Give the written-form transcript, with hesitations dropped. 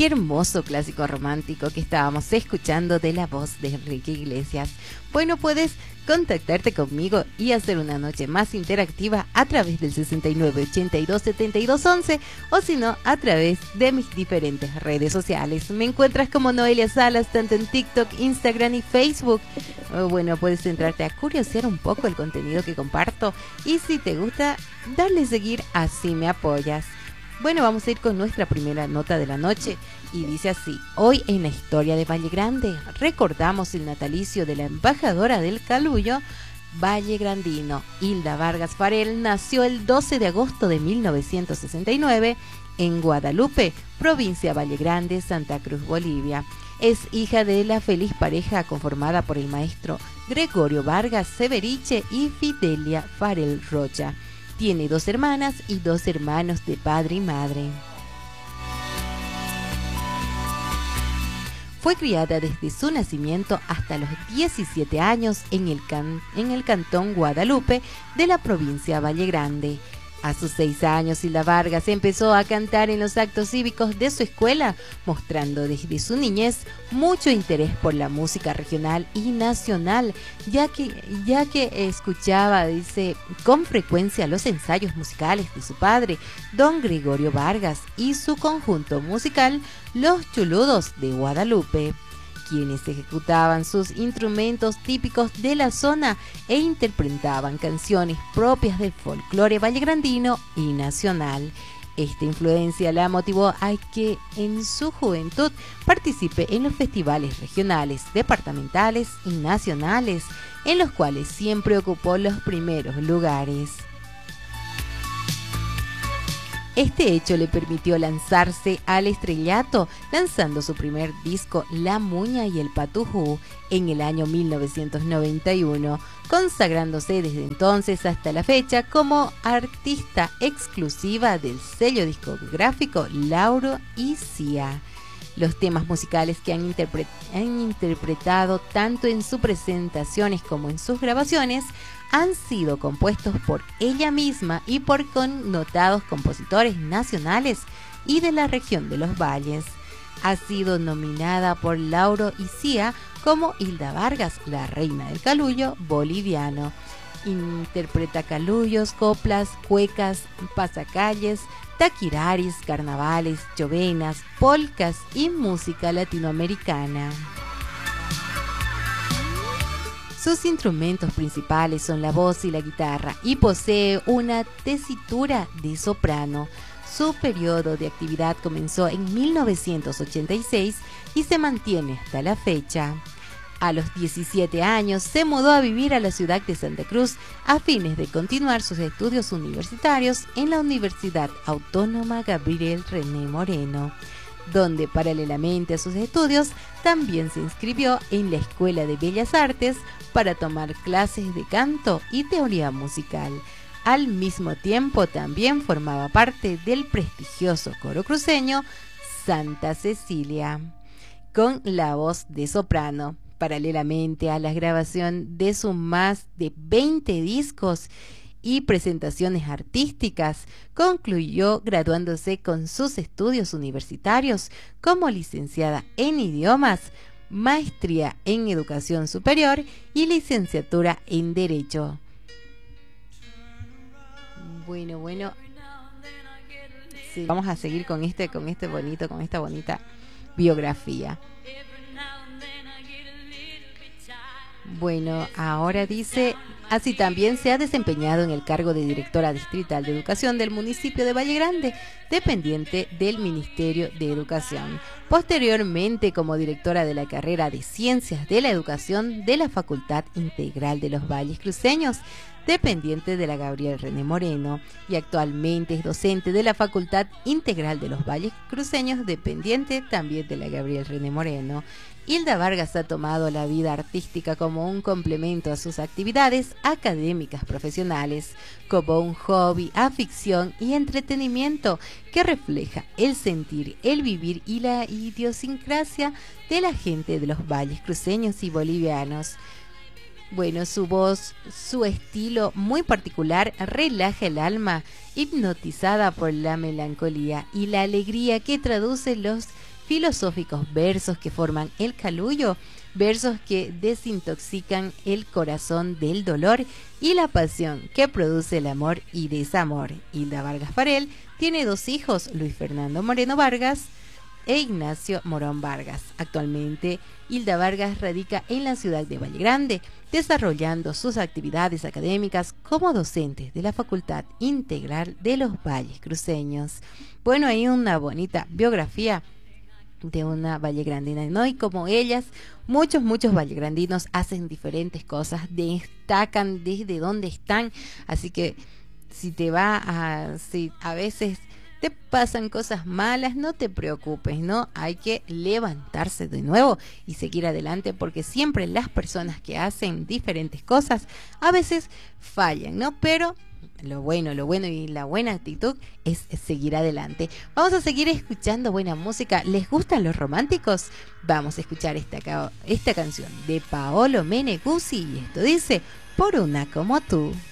Qué hermoso clásico romántico que estábamos escuchando de la voz de Enrique Iglesias. Bueno, puedes contactarte conmigo y hacer una noche más interactiva a través del 69 82 72 11 o si no, a través de mis diferentes redes sociales. Me encuentras como Noelia Salas, tanto en TikTok, Instagram y Facebook. Bueno, puedes entrarte a curiosear un poco el contenido que comparto y si te gusta, darle seguir, así me apoyas. Bueno, vamos a ir con nuestra primera nota de la noche y dice así: hoy en la historia de Valle Grande recordamos el natalicio de la embajadora del Caluyo vallegrandino. Hilda Vargas Farell nació el 12 de agosto de 1969 en Guadalupe, provincia Valle Grande, Santa Cruz, Bolivia. Es hija de la feliz pareja conformada por el maestro Gregorio Vargas Severiche y Fidelia Farell Rocha. Tiene 2 hermanas y 2 hermanos de padre y madre. Fue criada desde su nacimiento hasta los 17 años en el cantón Guadalupe de la provincia Valle Grande. A sus 6 años, Hilda Vargas empezó a cantar en los actos cívicos de su escuela, mostrando desde su niñez mucho interés por la música regional y nacional, ya que escuchaba, dice, con frecuencia los ensayos musicales de su padre, don Gregorio Vargas, y su conjunto musical, Los Chuludos de Guadalupe, quienes ejecutaban sus instrumentos típicos de la zona e interpretaban canciones propias del folclore vallegrandino y nacional. Esta influencia la motivó a que en su juventud participe en los festivales regionales, departamentales y nacionales, en los cuales siempre ocupó los primeros lugares. Este hecho le permitió lanzarse al estrellato, lanzando su primer disco La Muña y el Patujú en el año 1991, consagrándose desde entonces hasta la fecha como artista exclusiva del sello discográfico Lauro y Cia. Los temas musicales que han interpretado tanto en sus presentaciones como en sus grabaciones han sido compuestos por ella misma y por connotados compositores nacionales y de la región de los valles. Ha sido nominada por Lauro y Cia como Hilda Vargas, la reina del Caluyo boliviano. Interpreta caluyos, coplas, cuecas, pasacalles, taquiraris, carnavales, chovenas, polcas y música latinoamericana. Sus instrumentos principales son la voz y la guitarra y posee una tesitura de soprano. Su periodo de actividad comenzó en 1986 y se mantiene hasta la fecha. A los 17 años se mudó a vivir a la ciudad de Santa Cruz a fines de continuar sus estudios universitarios en la Universidad Autónoma Gabriel René Moreno, donde paralelamente a sus estudios también se inscribió en la Escuela de Bellas Artes para tomar clases de canto y teoría musical. Al mismo tiempo también formaba parte del prestigioso coro cruceño Santa Cecilia, con la voz de soprano. Paralelamente a la grabación de sus más de 20 discos y presentaciones artísticas, concluyó graduándose con sus estudios universitarios como licenciada en idiomas, maestría en educación superior y licenciatura en derecho. Bueno, sí, vamos a seguir con esta bonita biografía. Bueno, ahora dice, así también se ha desempeñado en el cargo de directora distrital de educación del municipio de Valle Grande, dependiente del Ministerio de Educación. Posteriormente, como directora de la carrera de Ciencias de la Educación de la Facultad Integral de los Valles Cruceños, dependiente de la Gabriel René Moreno, y actualmente es docente de la Facultad Integral de los Valles Cruceños, dependiente también de la Gabriel René Moreno. Hilda Vargas ha tomado la vida artística como un complemento a sus actividades académicas profesionales, como un hobby, afición y entretenimiento que refleja el sentir, el vivir y la idiosincrasia de la gente de los valles cruceños y bolivianos. Bueno, su voz, su estilo muy particular relaja el alma, hipnotizada por la melancolía y la alegría que traduce los filosóficos versos que forman el Caluyo, versos que desintoxican el corazón del dolor y la pasión que produce el amor y desamor. Hilda Vargas Farell tiene 2 hijos, Luis Fernando Moreno Vargas e Ignacio Morón Vargas. Actualmente, Hilda Vargas radica en la ciudad de Valle Grande, desarrollando sus actividades académicas como docente de la Facultad Integral de los Valles Cruceños. Bueno, hay una bonita biografía de una vallegrandina, ¿no? Y como ellas, muchos vallegrandinos hacen diferentes cosas, destacan desde donde están, así que si a veces te pasan cosas malas, no te preocupes, ¿no? Hay que levantarse de nuevo y seguir adelante, porque siempre las personas que hacen diferentes cosas a veces fallan, ¿no? Pero lo bueno y la buena actitud es seguir adelante. Vamos a seguir escuchando buena música. ¿Les gustan los románticos? Vamos a escuchar esta canción de Paolo Meneguzzi y esto dice Por una como tú.